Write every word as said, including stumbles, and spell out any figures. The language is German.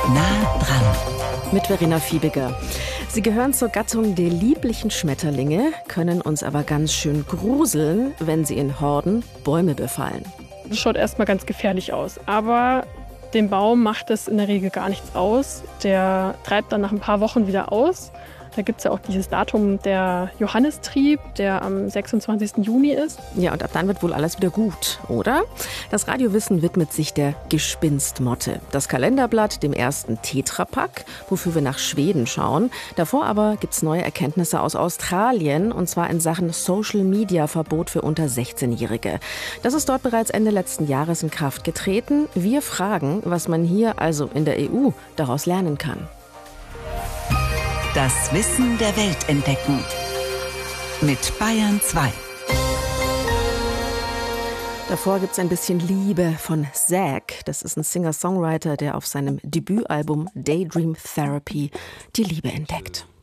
Nah dran. Mit Verena Fiebiger. Sie gehören zur Gattung der lieblichen Schmetterlinge, können uns aber ganz schön gruseln, wenn sie in Horden Bäume befallen. Das schaut erstmal ganz gefährlich aus, aber dem Baum macht es in der Regel gar nichts aus. Der treibt dann nach ein paar Wochen wieder aus. Da gibt es ja auch dieses Datum der Johannistrieb, der am sechsundzwanzigsten Juni ist. Ja, und ab dann wird wohl alles wieder gut, oder? Das Radiowissen widmet sich der Gespinstmotte. Das Kalenderblatt dem ersten Tetrapack, wofür wir nach Schweden schauen. Davor aber gibt es neue Erkenntnisse aus Australien, und zwar in Sachen Social-Media-Verbot für unter sechzehnjährige. Das ist dort bereits Ende letzten Jahres in Kraft getreten. Wir fragen, was man hier, also in der E U, daraus lernen kann. Das Wissen der Welt entdecken. Mit Bayern zwei. Davor gibt es ein bisschen Liebe von Zack. Das ist ein Singer-Songwriter, der auf seinem Debütalbum Daydream Therapy die Liebe entdeckt.